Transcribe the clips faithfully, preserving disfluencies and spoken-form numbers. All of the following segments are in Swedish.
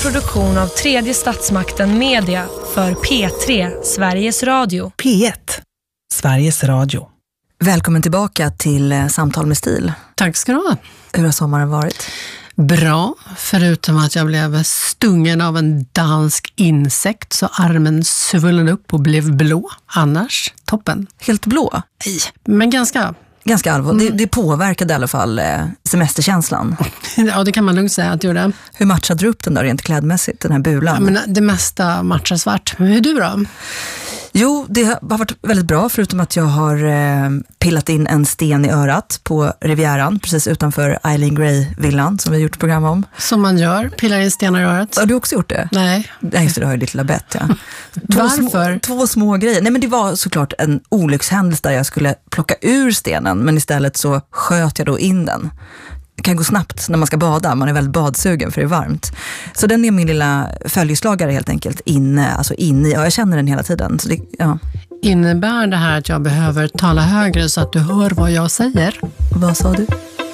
produktion av Tredje Statsmakten Media för P tre, Sveriges Radio. P ett, Sveriges Radio. Välkommen tillbaka till Samtal med stil. Tack ska du ha. Hur har sommaren varit? Bra, förutom att jag blev stungen av en dansk insekt så armen svullnade upp och blev blå. Annars, toppen. Helt blå? Nej, men ganska... Ganska allvarligt. Mm. Det, det påverkade i alla fall eh, semesterkänslan. Ja, det kan man lugnt säga att det gjorde. Hur matchade du upp den där rent klädmässigt, den här bulan? Ja, men det mesta matchar svart. Men hur är du då? Jo, det har varit väldigt bra, förutom att jag har eh, pillat in en sten i örat på Rivieran, precis utanför Eileen Gray-villan som vi har gjort program om. Som man gör, pillar in stenar i örat. Har du också gjort det? Nej. Nej, just det, det har ju ditt labett, ja. Två Varför? Små, två små grejer. Nej, men det var såklart en olyckshändelse där jag skulle plocka ur stenen, men istället så sköt jag då in den. Det kan gå snabbt när man ska bada, man är väldigt badsugen för det är varmt. Så den är min lilla följeslagare helt enkelt inne, alltså inne i, ja, jag känner den hela tiden. Så det, ja. Innebär det här att jag behöver tala högre så att du hör vad jag säger? Vad sa du?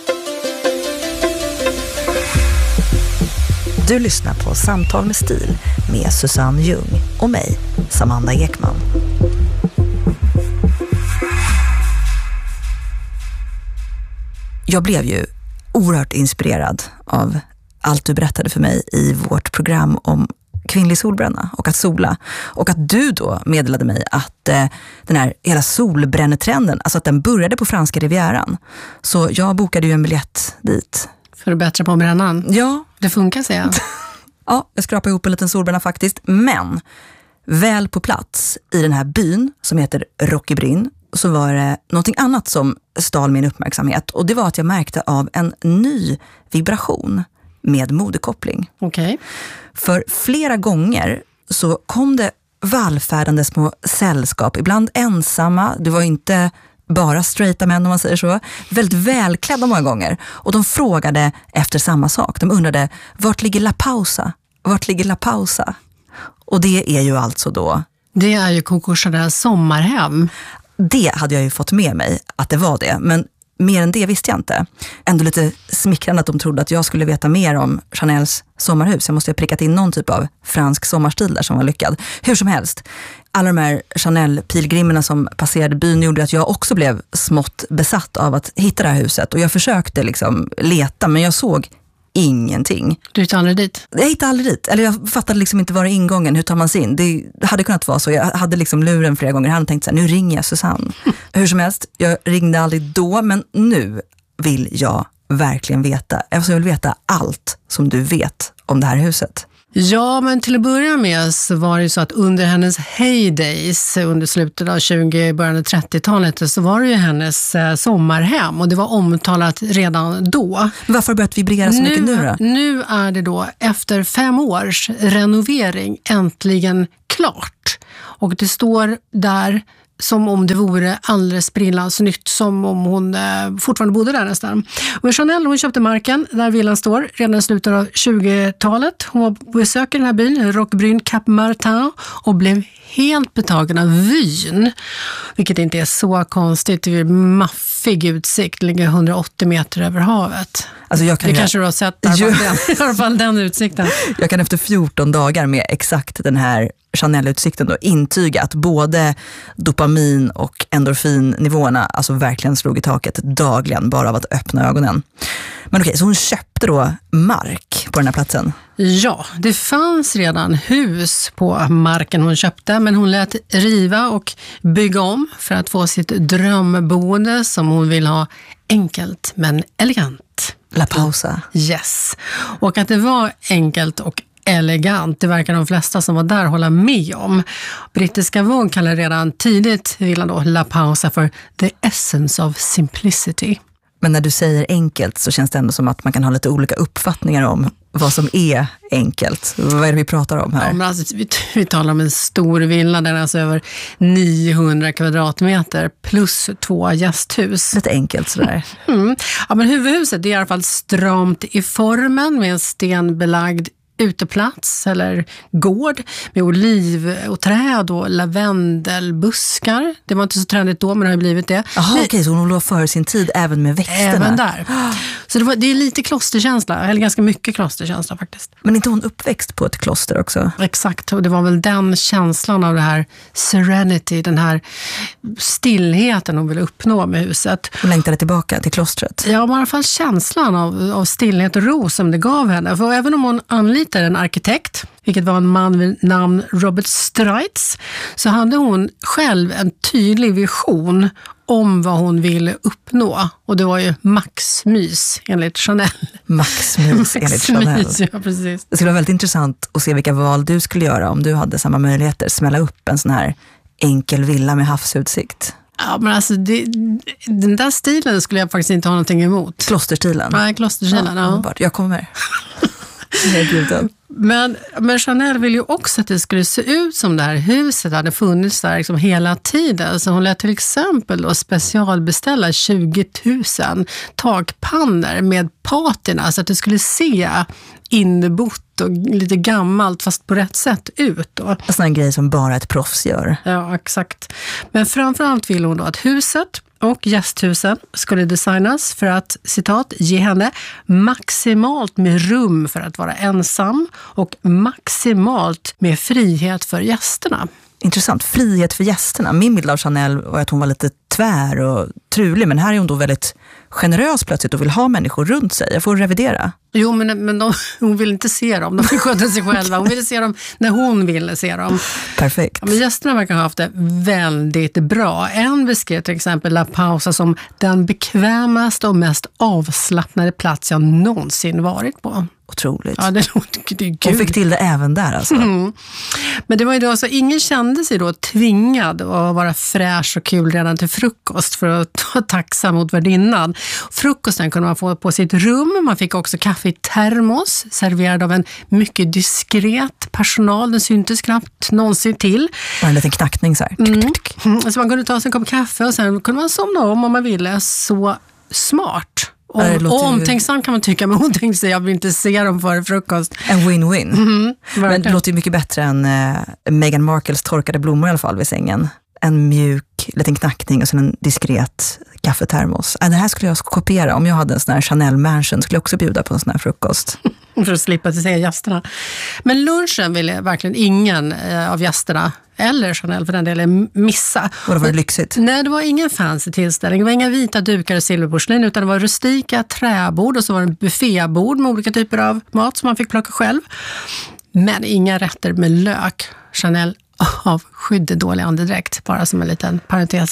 Du lyssnar på Samtal med stil med Susanne Ljung och mig, Samanda Ekman. Jag blev ju oerhört inspirerad av allt du berättade för mig i vårt program om kvinnlig solbränna och att sola. Och att du då meddelade mig att eh, den här hela solbrännetrenden, alltså att den började på franska Rivieran. Så jag bokade ju en biljett dit. För att bättra på brännan? Ja. Det funkar, säger jag. Ja, jag skrapade ihop en liten solbränna faktiskt. Men väl på plats i den här byn som heter Roquebrune så var det någonting annat som stal min uppmärksamhet. Och det var att jag märkte av en ny vibration med moderkoppling. Okej. Okay. För flera gånger så kom det vallfärdande små sällskap, ibland ensamma. Det var inte bara straighta män om man säger så. Väldigt välklädda många gånger. Och de frågade efter samma sak. De undrade, vart ligger La Pausa? Vart ligger La Pausa? Och det är ju alltså då... Det är ju Coco Chanels sommarhem. Det hade jag ju fått med mig att det var det. Men mer än det visste jag inte. Ändå lite smickrande att de trodde att jag skulle veta mer om Chanels sommarhus. Jag måste ha prickat in någon typ av fransk sommarstil där som var lyckad. Hur som helst, alla de här Chanel-pilgrimerna som passerade byn gjorde att jag också blev smått besatt av att hitta det här huset. Och jag försökte liksom leta, men jag såg ingenting. Du hittade aldrig dit? Jag hittade aldrig dit. Eller jag fattade liksom inte var är ingången, hur tar man sig in? Det hade kunnat vara så. Jag hade liksom luren flera gånger. Jag hade tänkt så här, nu ringer jag Susanne. Hur som helst, jag ringde aldrig då, men nu vill jag verkligen veta. Jag vill veta allt som du vet om det här huset. Ja, men till att börja med så var det ju så att under hennes heydays, under slutet av tjugo, början av trettiotalet, så var det ju hennes eh, sommarhem och det var omtalat redan då. Men varför har det börjat vibrera så nu, mycket nu då? Nu är det då efter fem års renovering äntligen klart. Och det står där som om det vore alldeles sprillans nytt, som om hon eh, fortfarande bodde där nästan. Och Chanel, hon köpte marken där villan står redan i slutet av tjugotalet. Hon var på besök i den här byn, Roquebrune Cap Martin, och blev helt betagen av vyn. Vilket inte är så konstigt. Det är maffig utsikt, ligger hundraåttio meter över havet. Alltså jag kan det kanske du har sett där, den, i alla fall den utsikten. Jag kan efter fjorton dagar med exakt den här Chanel-utsikten då intyga att både dopamin och endorfinnivåerna alltså verkligen slog i taket dagligen bara av att öppna ögonen. Men okej, så hon köpte då mark på den här platsen? Ja, det fanns redan hus på marken hon köpte, men hon lät riva och bygga om för att få sitt drömboende som hon vill ha enkelt men elegant. La Pausa. Yes. Och att det var enkelt och elegant, det verkar de flesta som var där hålla med om. Brittiska Vogue kallar redan tidigt villan då La Pausa för the essence of simplicity. Men när du säger enkelt så känns det ändå som att man kan ha lite olika uppfattningar om vad som är enkelt. Vad är det vi pratar om här? Ja, men alltså, vi, vi talar om en stor villa där alltså över niohundra kvadratmeter plus två gästhus. Lite enkelt sådär. Mm. Ja, men huvudhuset är i alla fall stramt i formen med en stenbelagd uteplats eller gård med oliv och träd och lavendelbuskar. Det var inte så trendigt då, men det har ju blivit det. Jaha, okej, okay, så hon låg före sin tid även med växterna. Även där. Så det, var, det är lite klosterkänsla, eller ganska mycket klosterkänsla faktiskt. Men inte hon uppväxt på ett kloster också? Exakt, och det var väl den känslan av det här serenity, den här stillheten hon ville uppnå med huset. Hon längtade tillbaka till klostret? Ja, i alla fall känslan av, av stillhet och ro som det gav henne. För även om hon anlitade en arkitekt, vilket var en man vid namn Robert Streitz, så hade hon själv en tydlig vision om vad hon ville uppnå. Och det var ju maxmys enligt Chanel. Maxmys enligt Chanel. Ja, precis. Det skulle vara väldigt intressant att se vilka val du skulle göra om du hade samma möjligheter. Smälla upp en sån här enkel villa med havsutsikt. Ja, men alltså det, den där stilen skulle jag faktiskt inte ha någonting emot. Klosterstilen? Nej, klosterstilen, ja. ja. Jag kommer. Jag är bjuden. Men, men Chanel vill ju också att det skulle se ut som det här huset hade funnits där liksom hela tiden. Så hon lät till exempel då specialbeställa tjugo tusen takpannor med patina så att det skulle se innebott och lite gammalt fast på rätt sätt ut då. En sån här grej som bara ett proffs gör. Ja, exakt. Men framförallt vill hon då att huset och gästhusen skulle designas för att, citat, ge henne maximalt med rum för att vara ensam och maximalt med frihet för gästerna. Intressant. Frihet för gästerna. Min bild av Chanel var att hon var lite tvär och trulig, men här är hon då väldigt generös plötsligt och vill ha människor runt sig. Jag får revidera. Jo, men, men de, hon vill inte se dem. De vill sköta sig själva. Hon ville se dem när hon ville se dem. Perfekt. Ja, men gästerna verkar ha haft det väldigt bra. En beskrev till exempel La Pausa som den bekvämaste och mest avslappnade plats jag någonsin varit på. Otroligt. Ja, det låter det är Hon fick till det även där alltså. Mm. Men det var ju då så, ingen kände sig då tvingad att vara fräsch och kul redan till frukost för att ta tacksam mot värdinnan. Frukosten kunde man få på sitt rum. Man fick också kaffe i termos serverad av en mycket diskret personal. Den syntes knappt någonsin till. Bara en liten knackning så här. Mm. Så man kunde ta sig en kopp kaffe och sen kunde man somna om om man ville. Så smart. Och, och omtänksam kan man tycka, men hon tänkte sig jag vill inte se dem före frukost. En win-win. Mm, men det låter ju mycket bättre än eh, Meghan Markles torkade blommor i alla fall vid sängen. En mjuk liten knackning och sen en diskret kaffetermos. Äh, det här skulle jag kopiera. Om jag hade en sån här Chanel Mansion skulle jag också bjuda på en sån här frukost. För att slippa till se gästerna. Men lunchen ville verkligen ingen eh, av gästerna eller Chanel för den delen missa. Och det var det lyxigt? Nej, det var ingen fancy tillställning. Det var inga vita dukar och silverporslin utan det var rustika träbord och så var det en buffébord med olika typer av mat som man fick plocka själv. Men inga rätter med lök. Chanel avskydde dålig andedräkt, bara som en liten parentes.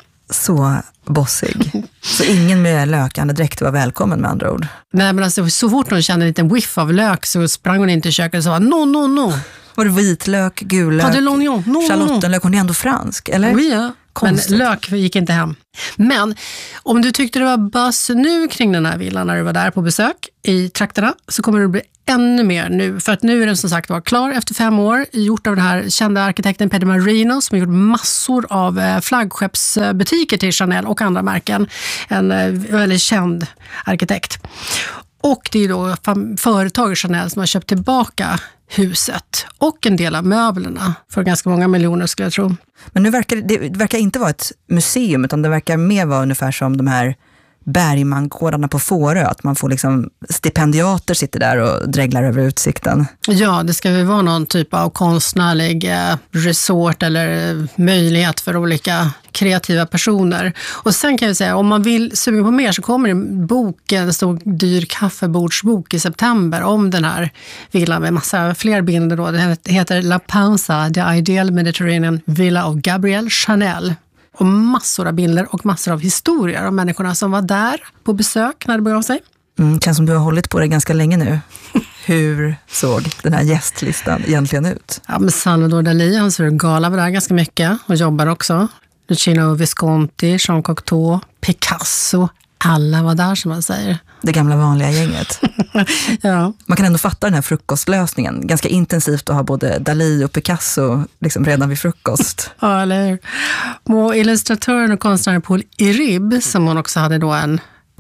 Så bossig. Så ingen med lökandedräkt var välkommen med andra ord. Nej, men alltså, så fort hon kände en liten whiff av lök så sprang hon in till köket och sa no, no, no. Var det vitlök, gullök, no, no, charlottenlök? Hon är ändå fransk, eller? Oui, ja. Men lök gick inte hem. Men om du tyckte det var buzz nu kring den här villan när du var där på besök i trakterna så kommer det bli ännu mer nu. För att nu är den som sagt var klar efter fem år. Gjort av den här kända arkitekten Pedro Marino som har gjort massor av flaggskeppsbutiker till Chanel och andra märken. En väldigt känd arkitekt. Och det är då företag Chanel som har köpt tillbaka huset och en del av möblerna för ganska många miljoner skulle jag tro. Men nu verkar det, det verkar inte vara ett museum utan det verkar mer vara ungefär som de här bergmangårdarna på Fårö, att man får liksom stipendiater sitter där och dreglar över utsikten. Ja, det ska väl vara någon typ av konstnärlig resort eller möjlighet för olika kreativa personer. Och sen kan jag säga, om man vill suga på mer så kommer en bok, en stor dyr kaffebordsbok i september om den här villan med massa fler bilder då. Det heter La Pausa, The Ideal Mediterranean Villa av Gabrielle Chanel. Och massor av bilder och massor av historier om människorna som var där på besök när det började sig. Mm, känns som du har hållit på det ganska länge nu. Hur såg den här gästlistan egentligen ut? Ja, men Salvador Dalí, hans gala var där ganska mycket och jobbar också. Luciano Visconti, Jean Cocteau, Picasso. Alla var där som man säger. Det gamla vanliga gänget. Ja. Man kan ändå fatta den här frukostlösningen. Ganska intensivt att ha både Dalí och Picasso liksom redan vid frukost. Ja, eller hur? Och illustratören och konstnären Paul Irib, som hon också hade då en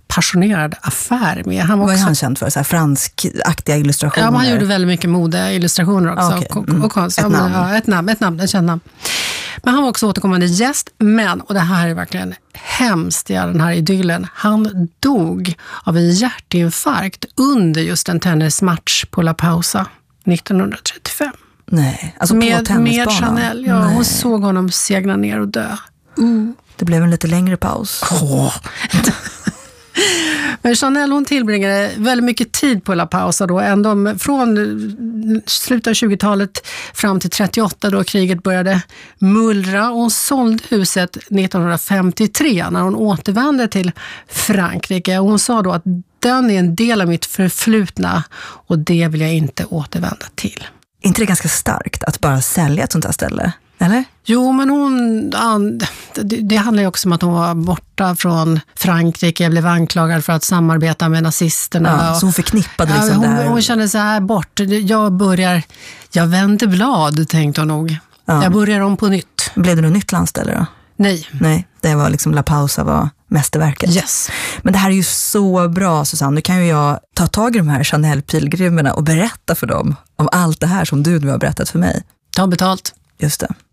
passionerad affär med. Han var Vad också, är han känd för? Så här franskaktiga illustrationer? ja, men han gjorde väldigt mycket modeillustrationer också. Ah, okay. mm. och, och konst. Ett namn. Ja, ett namn, ett namn, ett känt namn. Men han var också återkommande gäst, men, och det här är verkligen hemskt i den här idyllen, han dog av en hjärtinfarkt under just en tennismatch på La Pausa nittonhundratrettiofem. Nej, alltså med, på tennisbanan? Med Chanel, ja. Nej. Hon såg honom segna ner och dö. Mm. Det blev en lite längre paus. Åh. Men Chanel, hon tillbringade väldigt mycket tid på La Pausa då, ändå från slutet av tjugotalet fram till trettioåtta då kriget började mullra, och hon sålde huset nittonhundrafemtiotre när hon återvände till Frankrike, och hon sa då att den är en del av mitt förflutna och det vill jag inte återvända till. Är inte det ganska starkt att bara sälja ett sånt här ställe? Eller? Jo, men hon, det, det handlar ju också om att hon var borta från Frankrike, blev anklagad för att samarbeta med nazisterna. Ja, så hon förknippade liksom ja, hon, det här. hon kände så här bort, jag börjar, jag vänder blad, tänkte hon nog. Ja. Jag börjar om på nytt. Blev det något nytt landställe då? Nej. Nej, det var liksom La Pausa var mästerverket. Yes. Men det här är ju så bra, Susanne. Nu kan ju jag ta tag i de här Chanel-pilgrimerna och berätta för dem om allt det här som du nu har berättat för mig. Ta betalt. Just det.